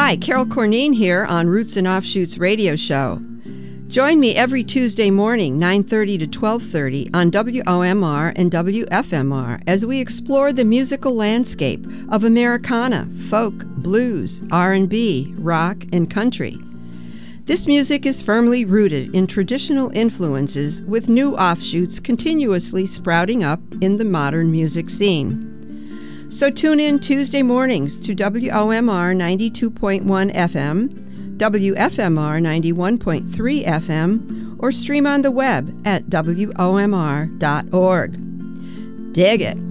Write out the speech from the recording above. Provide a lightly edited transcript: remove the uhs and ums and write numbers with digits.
Hi, Carol Corneen here on Roots and Offshoots radio show. Join me every Tuesday morning, 9:30 to 12:30 on WOMR and WFMR as we explore the musical landscape of Americana, folk, blues, R&B, rock, and country. This music is firmly rooted in traditional influences with new offshoots continuously sprouting up in the modern music scene. So tune in Tuesday mornings to WOMR 92.1 FM, WFMR 91.3 FM, or stream on the web at WOMR.org. Dig it!